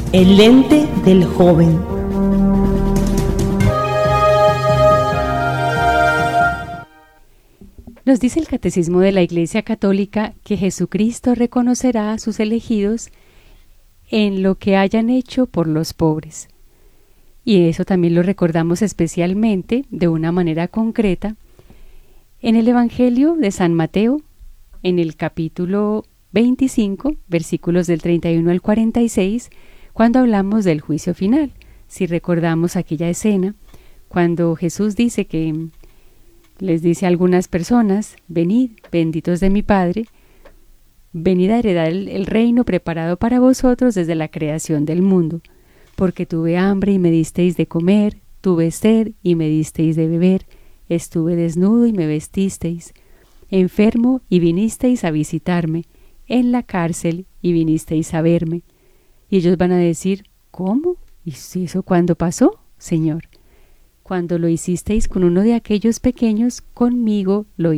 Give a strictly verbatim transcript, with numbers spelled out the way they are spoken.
El lente del joven. Nos dice el Catecismo de la Iglesia Católica que Jesucristo reconocerá a sus elegidos en lo que hayan hecho por los pobres. Y eso también lo recordamos especialmente, de una manera concreta, en el Evangelio de San Mateo, en el capítulo veinticinco, versículos del treinta y uno al cuarenta y seis, cuando hablamos del juicio final. Si recordamos aquella escena, cuando Jesús dice que les dice a algunas personas: venid, benditos de mi Padre, venid a heredar el, el reino preparado para vosotros desde la creación del mundo, porque tuve hambre y me disteis de comer, tuve sed y me disteis de beber, estuve desnudo y me vestisteis, enfermo y vinisteis a visitarme, en la cárcel y vinisteis a verme. Y ellos van a decir: ¿cómo? ¿Y eso cuándo pasó, Señor? Cuando lo hicisteis con uno de aquellos pequeños, conmigo lo